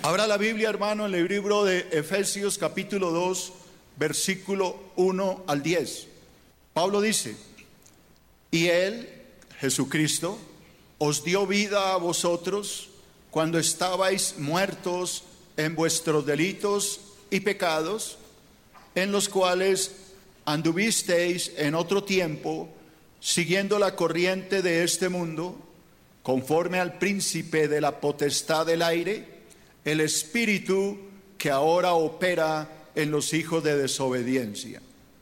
Abra la Biblia, hermano, en el libro de Efesios capítulo 2, versículo 1 al 10. Pablo dice: y Él, Jesucristo, os dio vida a vosotros cuando estabais muertos en vuestros delitos y pecados, en los cuales anduvisteis en otro tiempo, siguiendo la corriente de este mundo, conforme al príncipe de la potestad del aire, el espíritu que ahora opera en los hijos de desobediencia,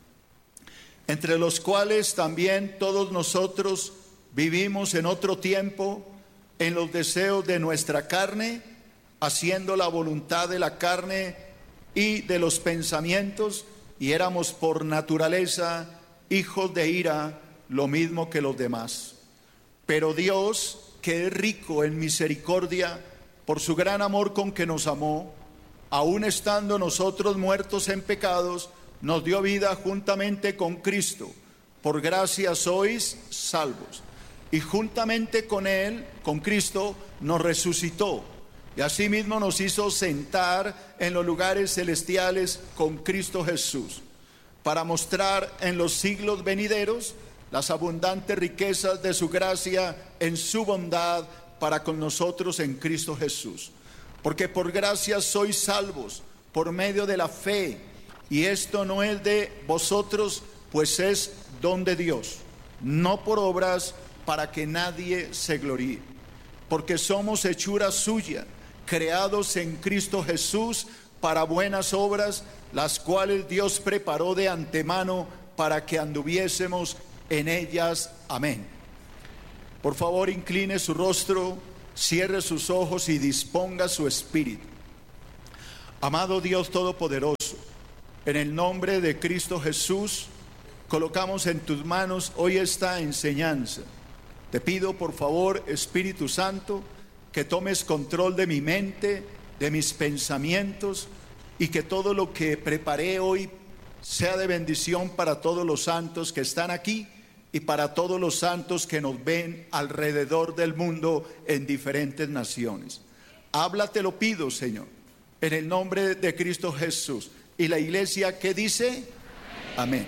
entre los cuales también todos nosotros vivimos en otro tiempo en los deseos de nuestra carne, haciendo la voluntad de la carne y de los pensamientos, y éramos por naturaleza hijos de ira, lo mismo que los demás. Pero Dios, que es rico en misericordia, por su gran amor con que nos amó, aun estando nosotros muertos en pecados, nos dio vida juntamente con Cristo. Por gracia sois salvos. Y juntamente con Él, con Cristo, nos resucitó. Y asimismo nos hizo sentar en los lugares celestiales con Cristo Jesús, para mostrar en los siglos venideros las abundantes riquezas de su gracia en su bondad para con nosotros en Cristo Jesús. Porque por gracia sois salvos por medio de la fe, y esto no es de vosotros, pues es don de Dios, no por obras, para que nadie se gloríe. Porque somos hechura suya, creados en Cristo Jesús para buenas obras, las cuales Dios preparó de antemano para que anduviésemos en ellas. Amén. Por favor, incline su rostro, cierre sus ojos y disponga su espíritu. Amado Dios Todopoderoso, en el nombre de Cristo Jesús, colocamos en tus manos hoy esta enseñanza. Te pido, por favor, Espíritu Santo, que tomes control de mi mente, de mis pensamientos, y que todo lo que preparé hoy sea de bendición para todos los santos que están aquí y para todos los santos que nos ven alrededor del mundo en diferentes naciones. Habla, te lo pido, Señor, en el nombre de Cristo Jesús. Y la iglesia, ¿qué dice? Amén.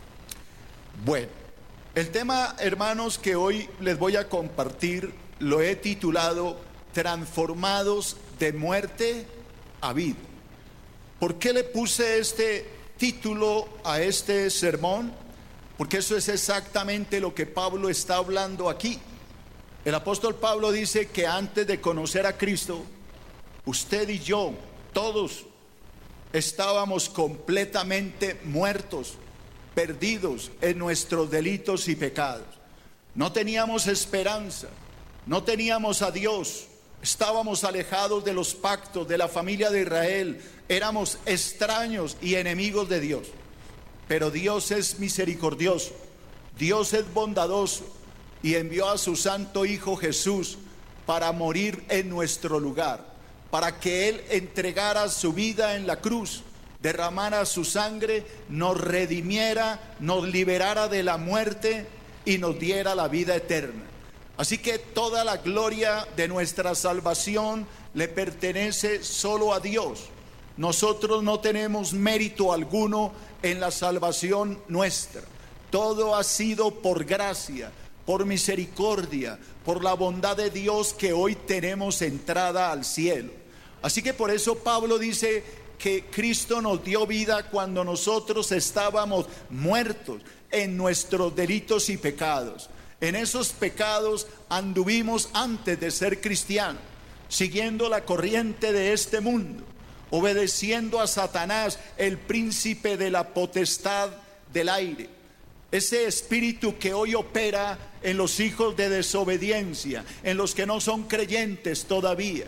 Bueno, el tema, hermanos, que hoy les voy a compartir, lo he titulado Transformados de muerte a vida. ¿Por qué le puse este título a este sermón? Porque eso es exactamente lo que Pablo está hablando aquí. El apóstol Pablo dice que antes de conocer a Cristo, usted y yo, todos, estábamos completamente muertos, perdidos en nuestros delitos y pecados. No teníamos esperanza, no teníamos a Dios, estábamos alejados de los pactos de la familia de Israel, éramos extraños y enemigos de Dios. Pero Dios es misericordioso, Dios es bondadoso, y envió a su santo Hijo Jesús para morir en nuestro lugar, para que Él entregara su vida en la cruz, derramara su sangre, nos redimiera, nos liberara de la muerte y nos diera la vida eterna. Así que toda la gloria de nuestra salvación le pertenece solo a Dios. Nosotros no tenemos mérito alguno en la salvación nuestra. Todo ha sido por gracia, por misericordia, por la bondad de Dios, que hoy tenemos entrada al cielo. Así que por eso Pablo dice que Cristo nos dio vida cuando nosotros estábamos muertos en nuestros delitos y pecados. En esos pecados anduvimos antes de ser cristianos, siguiendo la corriente de este mundo, obedeciendo a Satanás, el príncipe de la potestad del aire. Ese espíritu que hoy opera en los hijos de desobediencia, en los que no son creyentes todavía.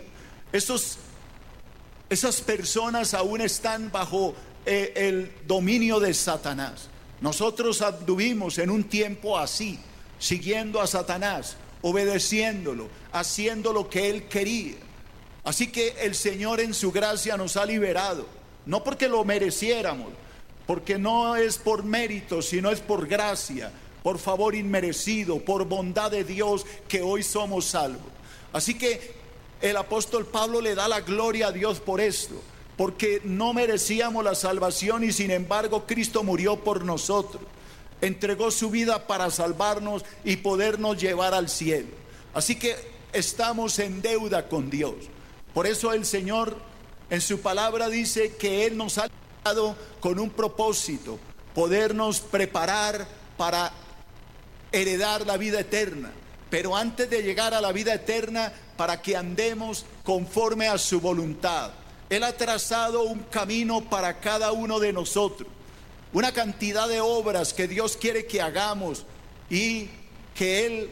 Esas personas aún están bajo el dominio de Satanás. Nosotros anduvimos en un tiempo así, siguiendo a Satanás, obedeciéndolo, haciendo lo que él quería. Así que el Señor en su gracia nos ha liberado, no porque lo mereciéramos, porque no es por mérito, sino es por gracia, por favor inmerecido, por bondad de Dios, que hoy somos salvos. Así que el apóstol Pablo le da la gloria a Dios por esto, porque no merecíamos la salvación y sin embargo Cristo murió por nosotros, entregó su vida para salvarnos y podernos llevar al cielo. Así que estamos en deuda con Dios. Por eso el Señor en su palabra dice que Él nos ha dado con un propósito, podernos preparar para heredar la vida eterna. Pero antes de llegar a la vida eterna, para que andemos conforme a su voluntad. Él ha trazado un camino para cada uno de nosotros, una cantidad de obras que Dios quiere que hagamos y que Él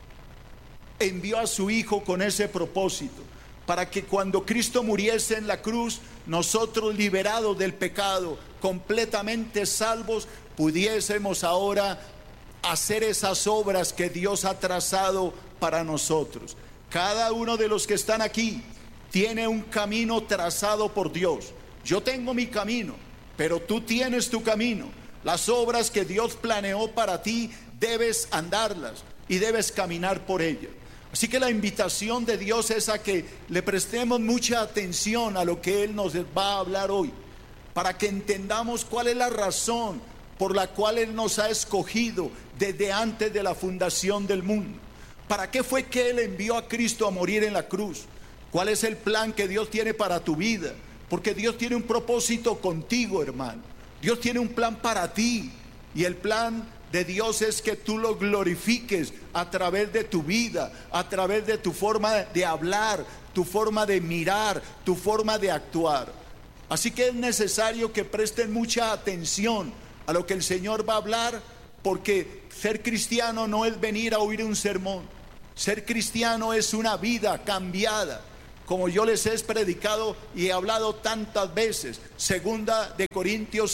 envió a su Hijo con ese propósito, para que cuando Cristo muriese en la cruz, nosotros liberados del pecado, completamente salvos, pudiésemos ahora hacer esas obras que Dios ha trazado para nosotros. Cada uno de los que están aquí tiene un camino trazado por Dios. Yo tengo mi camino, pero tú tienes tu camino. Las obras que Dios planeó para ti, debes andarlas y debes caminar por ellas. Así que la invitación de Dios es a que le prestemos mucha atención a lo que Él nos va a hablar hoy, para que entendamos cuál es la razón por la cual Él nos ha escogido desde antes de la fundación del mundo. ¿Para qué fue que Él envió a Cristo a morir en la cruz? ¿Cuál es el plan que Dios tiene para tu vida? Porque Dios tiene un propósito contigo, hermano. Dios tiene un plan para ti. Y el plan de Dios es que tú lo glorifiques a través de tu vida, a través de tu forma de hablar, tu forma de mirar, tu forma de actuar. Así que es necesario que presten mucha atención a lo que el Señor va a hablar, porque ser cristiano no es venir a oír un sermón. Ser cristiano es una vida cambiada, como yo les he predicado y he hablado tantas veces. Segunda de Corintios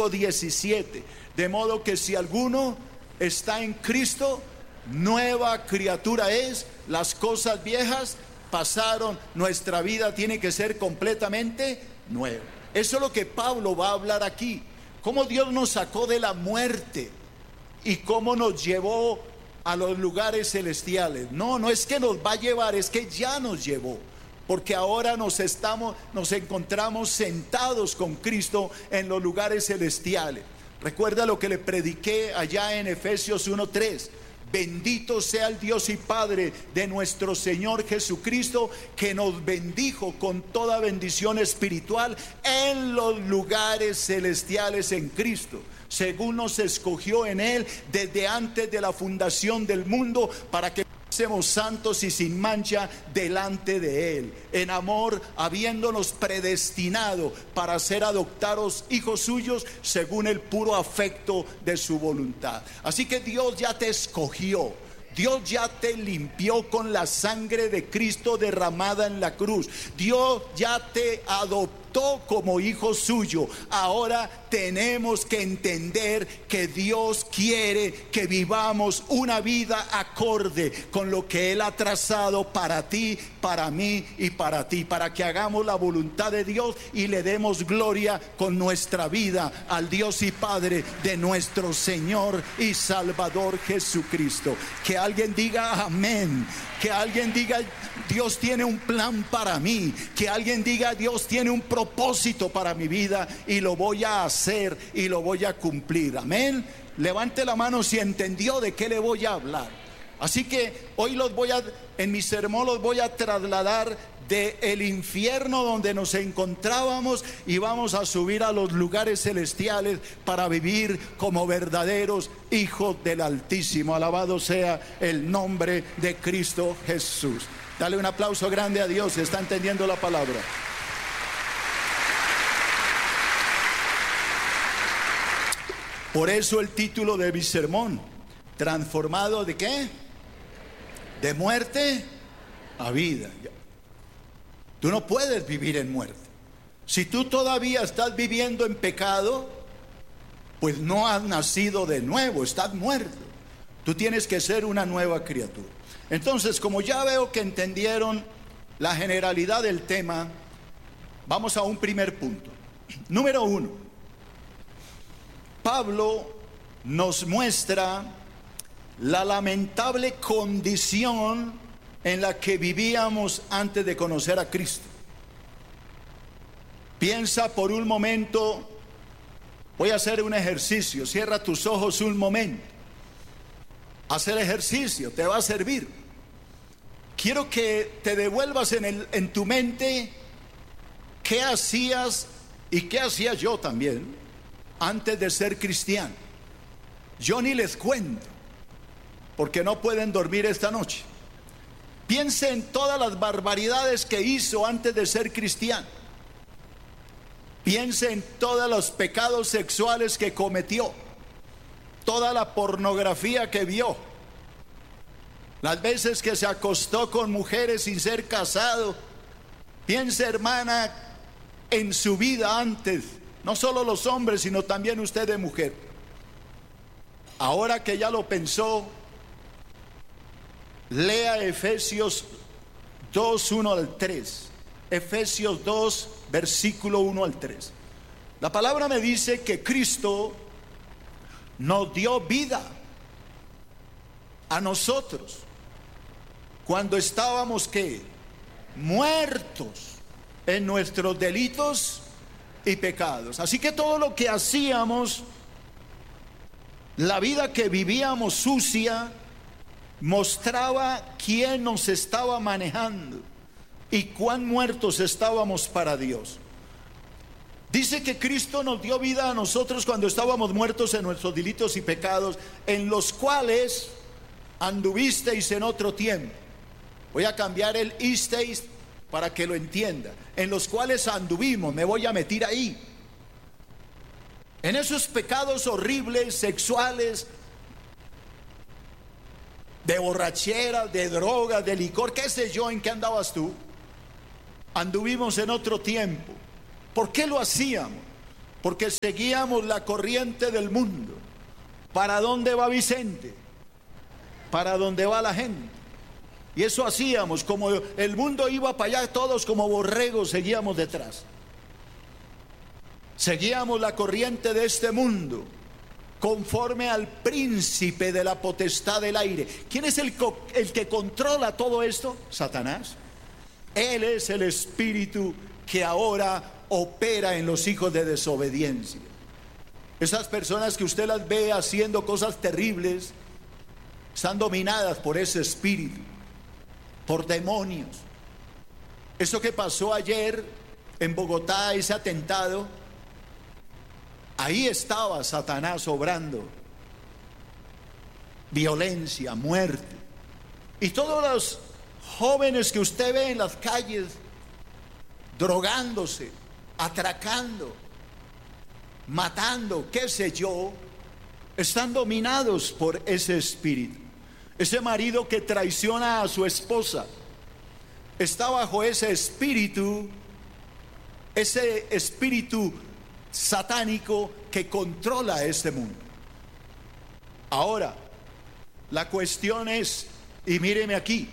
5:17. De modo que si alguno está en Cristo, nueva criatura es, las cosas viejas pasaron, nuestra vida tiene que ser completamente nueva. Eso es lo que Pablo va a hablar aquí. Cómo Dios nos sacó de la muerte y cómo nos llevó a los lugares celestiales. No es que nos va a llevar, es que ya nos llevó. Porque ahora nos encontramos sentados con Cristo en los lugares celestiales. Recuerda lo que le prediqué allá en Efesios 1:3. Bendito sea el Dios y Padre de nuestro Señor Jesucristo, que nos bendijo con toda bendición espiritual en los lugares celestiales en Cristo, según nos escogió en Él desde antes de la fundación del mundo, para que fuésemos santos y sin mancha delante de Él, en amor, habiéndonos predestinado para ser adoptados hijos suyos según el puro afecto de su voluntad. Así que Dios ya te escogió. Dios ya te limpió con la sangre de Cristo derramada en la cruz. Dios ya te adoptó como hijo suyo. Ahora tenemos que entender que Dios quiere que vivamos una vida acorde con lo que Él ha trazado para ti, para mí y para ti, para que hagamos la voluntad de Dios y le demos gloria con nuestra vida al Dios y Padre de nuestro Señor y Salvador Jesucristo. Que alguien diga amén, que alguien diga Dios tiene un plan para mí, que alguien diga Dios tiene un propósito para mi vida y lo voy a hacer y lo voy a cumplir. Amén. Levante la mano si entendió de qué le voy a hablar. Así que hoy en mi sermón los voy a trasladar del infierno donde nos encontrábamos y vamos a subir a los lugares celestiales para vivir como verdaderos hijos del Altísimo. Alabado sea el nombre de Cristo Jesús. Dale un aplauso grande a Dios, está entendiendo la palabra. Por eso el título de mi sermón, transformado ¿de qué? De muerte a vida. Tú no puedes vivir en muerte. Si tú todavía estás viviendo en pecado, pues no has nacido de nuevo, estás muerto. Tú tienes que ser una nueva criatura. Entonces, como ya veo que entendieron la generalidad del tema, vamos a un primer punto. Número 1. Pablo nos muestra la lamentable condición en la que vivíamos antes de conocer a Cristo. Piensa por un momento, voy a hacer un ejercicio, cierra tus ojos un momento. Hacer ejercicio te va a servir. Quiero que te devuelvas en tu mente qué hacías y qué hacía yo también antes de ser cristiano. Yo ni les cuento, porque no pueden dormir esta noche. Piense en todas las barbaridades que hizo antes de ser cristiano. Piense en todos los pecados sexuales que cometió, toda la pornografía que vio, las veces que se acostó con mujeres sin ser casado. Piense, hermana, en su vida antes, no solo los hombres, sino también usted de mujer. Ahora que ya lo pensó, lea Efesios 2, 1 al 3. Efesios 2, versículo 1 al 3. La palabra me dice que Cristo nos dio vida a nosotros cuando estábamos ¿qué? Muertos en nuestros delitos y pecados. Así que todo lo que hacíamos, la vida que vivíamos sucia, mostraba quién nos estaba manejando y cuán muertos estábamos para Dios. Dice que Cristo nos dio vida a nosotros cuando estábamos muertos en nuestros delitos y pecados, en los cuales anduvisteis en otro tiempo. Voy a cambiar el isteis para que lo entienda. En los cuales anduvimos, me voy a meter ahí. En esos pecados horribles, sexuales, de borrachera, de droga, de licor, qué sé yo, ¿en qué andabas tú? Anduvimos en otro tiempo. ¿Por qué lo hacíamos? Porque seguíamos la corriente del mundo. ¿Para dónde va Vicente? Para dónde va la gente. Y eso hacíamos, como el mundo iba para allá, todos como borregos seguíamos detrás. Seguíamos la corriente de este mundo, conforme al príncipe de la potestad del aire. ¿Quién es el que controla todo esto? Satanás. Él es el espíritu que ahora opera en los hijos de desobediencia. Esas personas que usted las ve haciendo cosas terribles, están dominadas por ese espíritu, por demonios. Eso que pasó ayer en Bogotá, ese atentado, ahí estaba Satanás obrando. Violencia, muerte. Y todos los jóvenes que usted ve en las calles drogándose, atracando, matando, qué sé yo, están dominados por ese espíritu. Ese marido que traiciona a su esposa está bajo ese espíritu satánico que controla este mundo. Ahora, la cuestión es, y míreme aquí,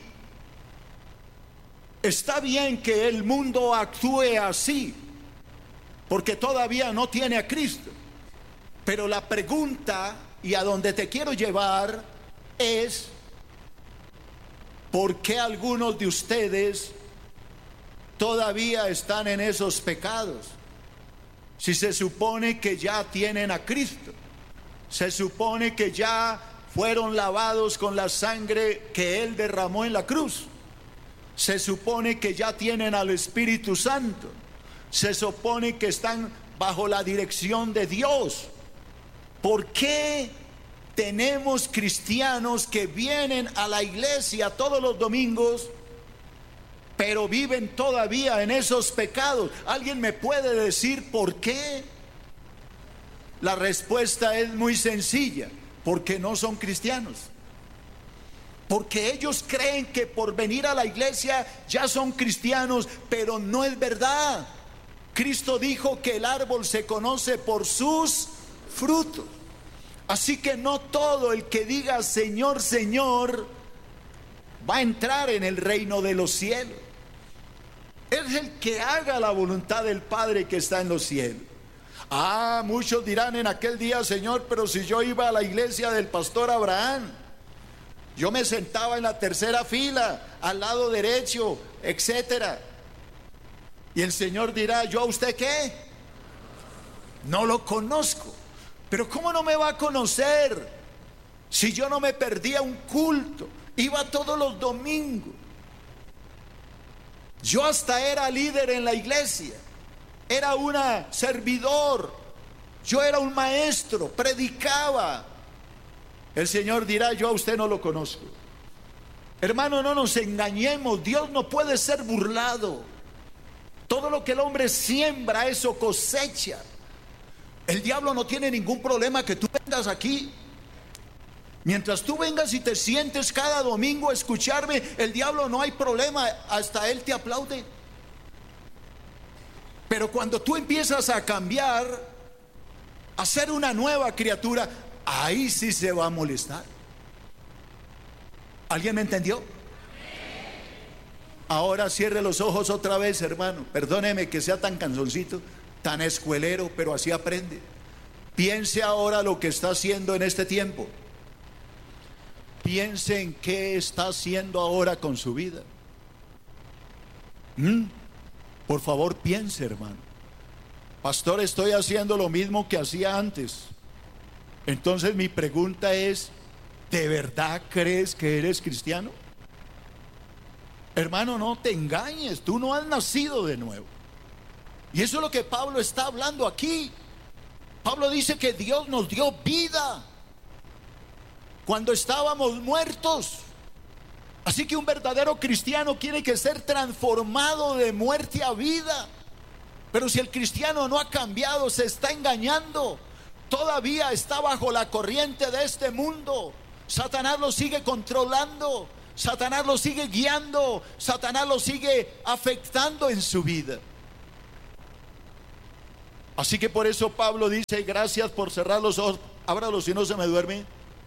está bien que el mundo actúe así, porque todavía no tiene a Cristo. Pero la pregunta, y a donde te quiero llevar, es: ¿por qué algunos de ustedes todavía están en esos pecados? Si se supone que ya tienen a Cristo, se supone que ya fueron lavados con la sangre que Él derramó en la cruz, se supone que ya tienen al Espíritu Santo, se supone que están bajo la dirección de Dios. ¿Por qué tenemos cristianos que vienen a la iglesia todos los domingos, pero viven todavía en esos pecados? ¿Alguien me puede decir por qué? La respuesta es muy sencilla: porque no son cristianos. Porque ellos creen que por venir a la iglesia ya son cristianos, pero no es verdad. Cristo dijo que el árbol se conoce por sus frutos. Así que no todo el que diga Señor, Señor va a entrar en el reino de los cielos. Es el que haga la voluntad del Padre que está en los cielos. Muchos dirán en aquel día: Señor, pero si yo iba a la iglesia del pastor Abraham, yo me sentaba en la tercera fila, al lado derecho, etcétera. Y el Señor dirá: ¿yo a usted qué? No lo conozco. Pero ¿cómo no me va a conocer si yo no me perdía un culto? Iba todos los domingos. Yo hasta era líder en la iglesia, era un servidor, yo era un maestro, predicaba. El Señor dirá: yo a usted no lo conozco. Hermano, no nos engañemos, Dios no puede ser burlado. Todo lo que el hombre siembra, eso cosecha. El diablo no tiene ningún problema que tú vengas aquí. Mientras tú vengas y te sientes cada domingo a escucharme, el diablo no hay problema, hasta él te aplaude. Pero cuando tú empiezas a cambiar, a ser una nueva criatura, ahí sí se va a molestar. ¿Alguien me entendió? Ahora cierre los ojos otra vez, hermano. Perdóneme que sea tan canzoncito, tan escuelero, pero así aprende. Piense ahora lo que está haciendo en este tiempo. Piense en qué está haciendo ahora con su vida. Por favor, piense, hermano. Pastor, estoy haciendo lo mismo que hacía antes. Entonces mi pregunta es: ¿de verdad crees que eres cristiano? Hermano, no te engañes, tú no has nacido de nuevo. Y eso es lo que Pablo está hablando aquí. Pablo dice que Dios nos dio vida cuando estábamos muertos. Así que un verdadero cristiano tiene que ser transformado de muerte a vida. Pero si el cristiano no ha cambiado, se está engañando. Todavía está bajo la corriente de este mundo. Satanás lo sigue controlando, Satanás lo sigue guiando, Satanás lo sigue afectando en su vida. Así que por eso Pablo dice: gracias por cerrar los ojos. Ábralos si no se me duerme.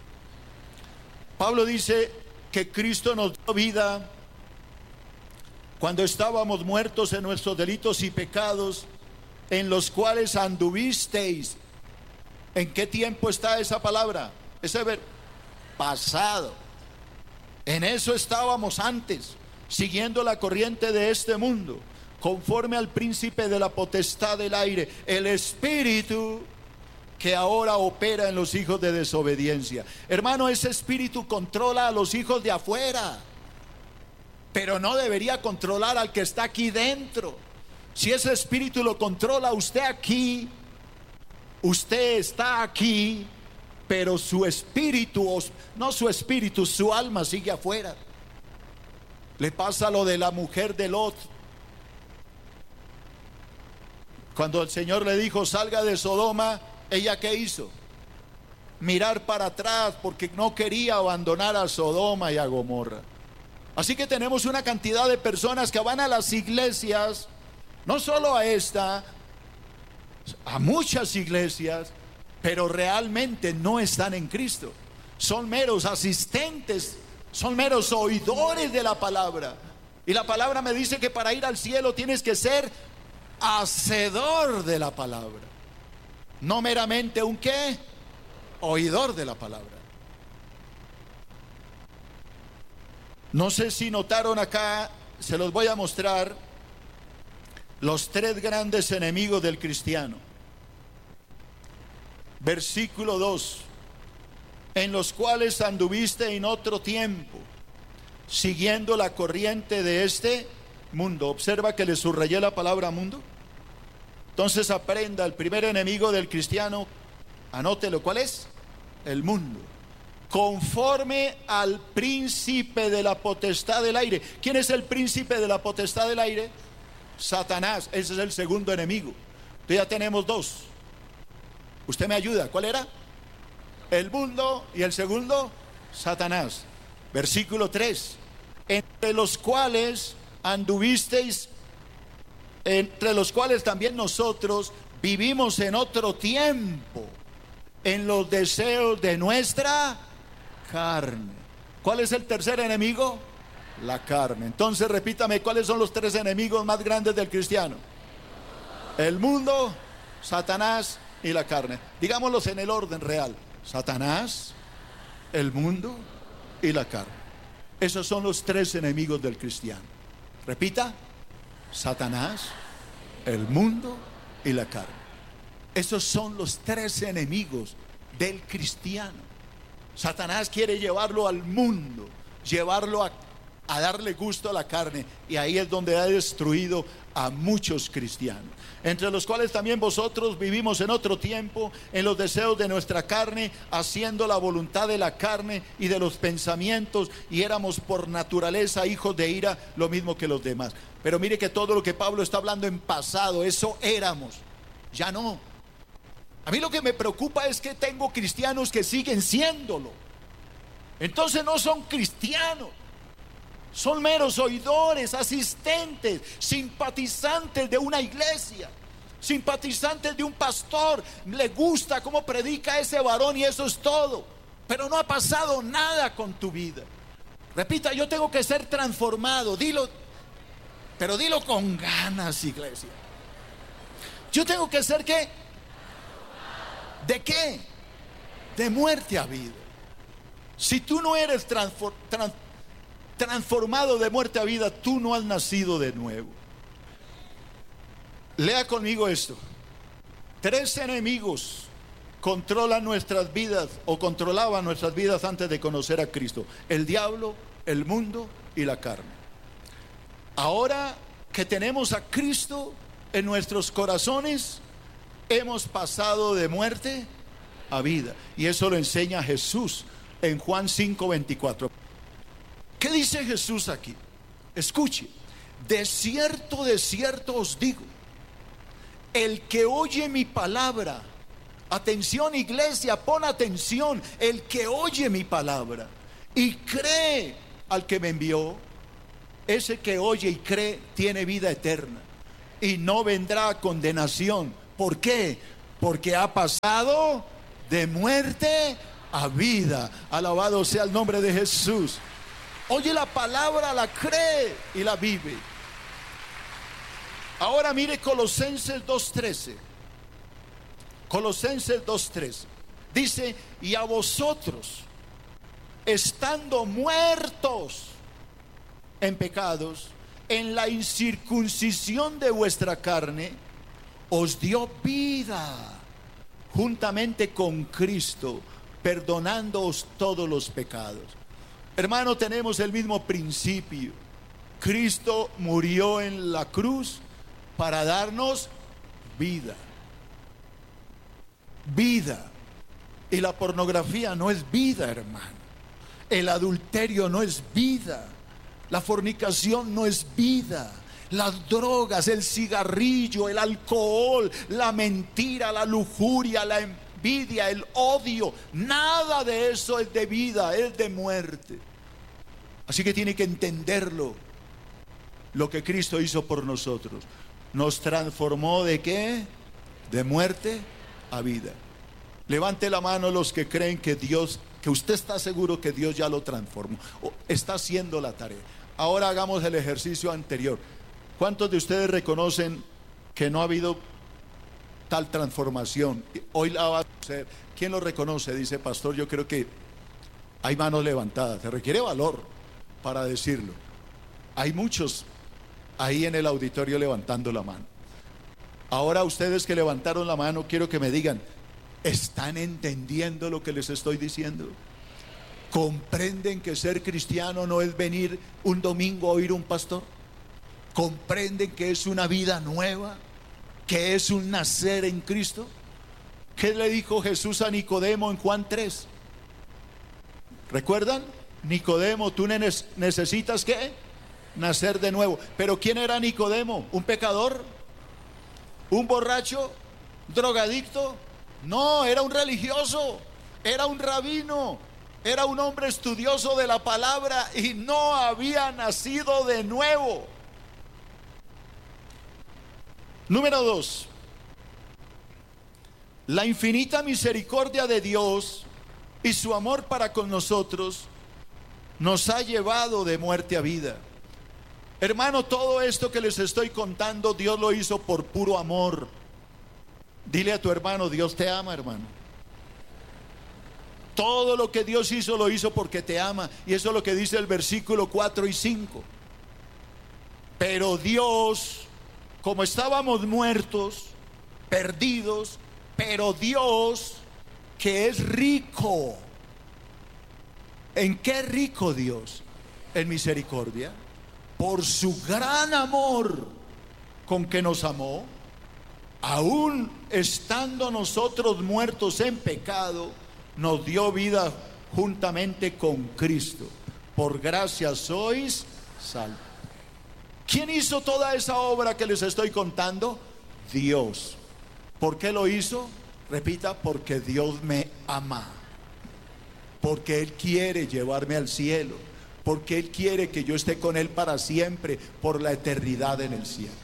Pablo dice que Cristo nos dio vida cuando estábamos muertos en nuestros delitos y pecados, en los cuales anduvisteis. ¿En qué tiempo está esa palabra? Ese verbo pasado. En eso estábamos antes, siguiendo la corriente de este mundo, conforme al príncipe de la potestad del aire, el espíritu que ahora opera en los hijos de desobediencia. Hermano, ese espíritu controla a los hijos de afuera, pero no debería controlar al que está aquí dentro. Si ese espíritu lo controla a usted aquí, usted está aquí, pero su espíritu, no su espíritu, su alma sigue afuera. Le pasa lo de la mujer de Lot. Cuando el Señor le dijo: salga de Sodoma, ¿ella qué hizo? Mirar para atrás, porque no quería abandonar a Sodoma y a Gomorra. Así que tenemos una cantidad de personas que van a las iglesias, no solo a esta, a muchas iglesias, pero realmente no están en Cristo. Son meros asistentes, son meros oidores de la palabra. Y la palabra me dice que para ir al cielo tienes que ser hacedor de la palabra, no meramente un ¿qué? Oidor de la palabra. No sé si notaron acá, se los voy a mostrar los tres grandes enemigos del cristiano. Versículo 2: en los cuales anduviste en otro tiempo, siguiendo la corriente de este mundo. Observa que le subrayé la palabra mundo. Entonces aprenda, el primer enemigo del cristiano, anótelo, ¿cuál es? El mundo. Conforme al príncipe de la potestad del aire. ¿Quién es el príncipe de la potestad del aire? Satanás. Ese es el segundo enemigo. Entonces ya tenemos dos. ¿Usted me ayuda? ¿Cuál era? El mundo, y el segundo, Satanás. Versículo 3: entre los cuales anduvisteis, entre los cuales también nosotros vivimos en otro tiempo, en los deseos de nuestra carne. ¿Cuál es el tercer enemigo? La carne. Entonces repítame, ¿cuáles son los tres enemigos más grandes del cristiano? El mundo, Satanás y la carne. Digámoslos en el orden real: Satanás, el mundo y la carne. Esos son los tres enemigos del cristiano. Repita: Satanás, el mundo y la carne. Esos son los tres enemigos del cristiano. Satanás quiere llevarlo al mundo, llevarlo a darle gusto a la carne, y ahí es donde ha destruido a muchos cristianos, entre los cuales también vosotros vivimos en otro tiempo, en los deseos de nuestra carne, haciendo la voluntad de la carne y de los pensamientos, y éramos por naturaleza hijos de ira, lo mismo que los demás. Pero mire que todo lo que Pablo está hablando en pasado, eso éramos, ya no. A mí lo que me preocupa es que tengo cristianos que siguen siéndolo. Entonces no son cristianos, son meros oidores, asistentes, simpatizantes de una iglesia, simpatizantes de un pastor. Le gusta cómo predica ese varón y eso es todo, pero no ha pasado nada con tu vida. Repita: yo tengo que ser transformado. Dilo, pero dilo con ganas, iglesia. Yo tengo que ser ¿qué? ¿De qué? De muerte a vida. Si tú no eres transformado de muerte a vida, tú no has nacido de nuevo. Lea conmigo esto: tres enemigos controlan nuestras vidas, o controlaban nuestras vidas antes de conocer a Cristo: el diablo, el mundo y la carne. Ahora que tenemos a Cristo en nuestros corazones, hemos pasado de muerte a vida, y eso lo enseña Jesús en Juan 5:24. ¿Qué dice Jesús aquí? Escuche: de cierto os digo, el que oye mi palabra, atención iglesia, pon atención, el que oye mi palabra y cree al que me envió, ese que oye y cree tiene vida eterna y no vendrá a condenación. ¿Por qué? Porque ha pasado de muerte a vida. Alabado sea el nombre de Jesús. Oye la palabra, la cree y la vive. Ahora mire Colosenses 2:13. Colosenses 2:13 dice: y a vosotros, estando muertos en pecados, en la incircuncisión de vuestra carne, os dio vida juntamente con Cristo, perdonándoos todos los pecados. Hermano, tenemos el mismo principio. Cristo murió en la cruz para darnos vida. Vida. Y la pornografía no es vida, hermano. El adulterio no es vida. La fornicación no es vida. Las drogas, el cigarrillo, el alcohol, la mentira, la lujuria, la envidia, el odio, nada de eso es de vida, es de muerte. Así que tiene que entenderlo, lo que Cristo hizo por nosotros. Nos transformó ¿de qué? De muerte a vida. Levante la mano los que creen que Dios, que usted está seguro que Dios ya lo transformó, o está haciendo la tarea. Ahora hagamos el ejercicio anterior. ¿Cuántos de ustedes reconocen que no ha habido tal transformación? Hoy la va a hacer. ¿Quién lo reconoce? Dice: pastor, yo creo que hay manos levantadas. Se requiere valor para decirlo. Hay muchos ahí en el auditorio levantando la mano. Ahora ustedes que levantaron la mano, quiero que me digan: ¿están entendiendo lo que les estoy diciendo? ¿Comprenden que ser cristiano no es venir un domingo a oír un pastor? ¿Comprenden que es una vida nueva? ¿Que es un nacer en Cristo? ¿Qué le dijo Jesús a Nicodemo en Juan 3? ¿Recuerdan? Nicodemo, tú necesitas ¿qué? Nacer de nuevo. ¿Pero quién era Nicodemo? ¿Un pecador? ¿Un borracho? ¿Drogadicto? No, era un religioso, era un rabino, era un hombre estudioso de la palabra y no había nacido de nuevo. Número 2. La infinita misericordia de Dios y su amor para con nosotros nos ha llevado de muerte a vida. Hermano, todo esto que les estoy contando, Dios lo hizo por puro amor. Dile a tu hermano: Dios te ama, hermano. Todo lo que Dios hizo, lo hizo porque te ama. Y eso es lo que dice el versículo 4 y 5. Pero Dios, como estábamos muertos, perdidos, pero Dios, que es rico. ¿En qué rico Dios? En misericordia. Por su gran amor con que nos amó, aún estando nosotros muertos en pecado, nos dio vida juntamente con Cristo. Por gracia sois salvos. ¿Quién hizo toda esa obra que les estoy contando? Dios. ¿Por qué lo hizo? Repita, porque Dios me ama. Porque Él quiere llevarme al cielo. Porque Él quiere que yo esté con Él para siempre, por la eternidad en el cielo.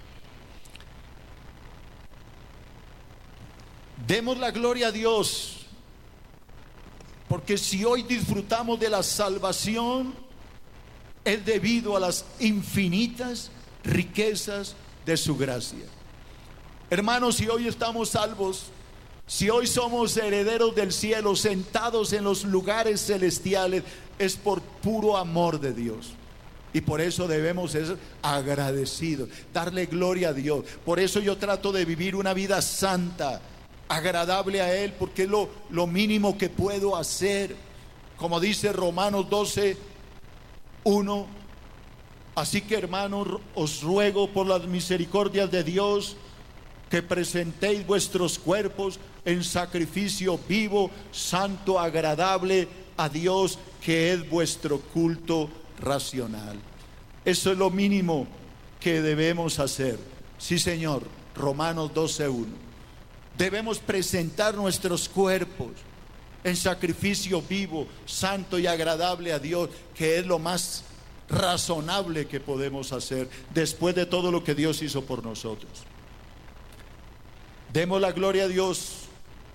Demos la gloria a Dios. Porque si hoy disfrutamos de la salvación, es debido a las infinitas riquezas de su gracia. Hermanos, si hoy estamos salvos, si hoy somos herederos del cielo, sentados en los lugares celestiales, es por puro amor de Dios. Y por eso debemos ser agradecidos, darle gloria a Dios. Por eso yo trato de vivir una vida santa, agradable a Él, porque es lo mínimo que puedo hacer. Como dice Romanos 12:1. Así que, hermanos, os ruego por las misericordias de Dios que presentéis vuestros cuerpos en sacrificio vivo, santo, agradable a Dios, que es vuestro culto racional. Eso es lo mínimo que debemos hacer. Sí, Señor. Romanos 12:1. Debemos presentar nuestros cuerpos en sacrificio vivo, santo y agradable a Dios, que es lo más razonable que podemos hacer después de todo lo que Dios hizo por nosotros. Demos la gloria a Dios